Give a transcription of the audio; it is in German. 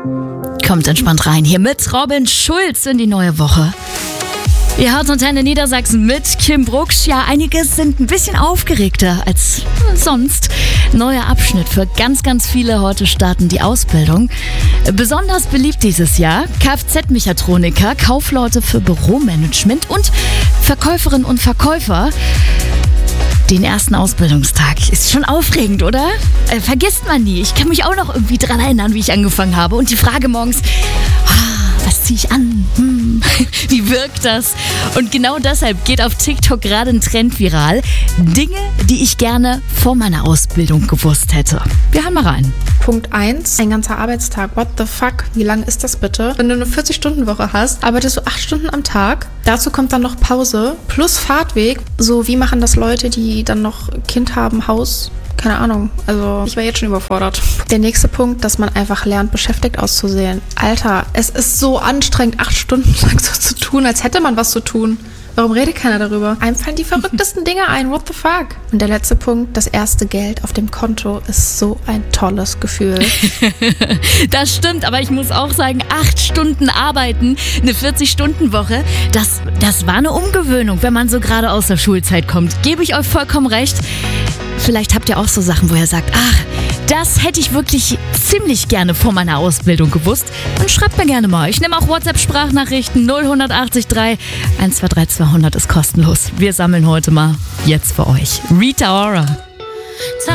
Kommt entspannt rein hier mit Robin Schulz in die neue Woche. Ihr hört Antenne Niedersachsen mit Kim Brucksch. Ja, einige sind ein bisschen aufgeregter als sonst. Neuer Abschnitt für ganz, ganz viele. Heute starten die Ausbildung. Besonders beliebt dieses Jahr Kfz-Mechatroniker, Kaufleute für Büromanagement und Verkäuferinnen und Verkäufer. Den ersten Ausbildungstag. Ist schon aufregend, oder? Vergisst man nie. Ich kann mich auch noch irgendwie dran erinnern, wie ich angefangen habe. Und die Frage morgens, was ziehe ich an? Wie wirkt das? Und genau deshalb geht auf TikTok gerade ein Trend viral. Dinge, die ich gerne vor meiner Ausbildung gewusst hätte. Wir hören mal rein. Punkt 1, ein ganzer Arbeitstag. What the fuck? Wie lang ist das bitte? Wenn du eine 40-Stunden-Woche hast, arbeitest du 8 Stunden am Tag. Dazu kommt dann noch Pause plus Fahrtweg. So, wie machen das Leute, die dann noch Kind haben, Haus? Keine Ahnung. Also, ich war jetzt schon überfordert. Der nächste Punkt, dass man einfach lernt, beschäftigt auszusehen. Alter, es ist so anstrengend, 8 Stunden lang so zu tun, als hätte man was zu tun. Warum redet keiner darüber? Einem fallen die verrücktesten Dinge ein. What the fuck? Und der letzte Punkt, das erste Geld auf dem Konto ist so ein tolles Gefühl. Das stimmt, aber ich muss auch sagen, 8 Stunden arbeiten, eine 40-Stunden-Woche, das war eine Umgewöhnung, wenn man so gerade aus der Schulzeit kommt. Gebe ich euch vollkommen recht. Vielleicht habt ihr auch so Sachen, wo ihr sagt, das hätte ich wirklich ziemlich gerne vor meiner Ausbildung gewusst. Und schreibt mir gerne mal. Ich nehme auch WhatsApp-Sprachnachrichten 0183 123 200 ist kostenlos. Wir sammeln heute mal jetzt für euch Rita Ora.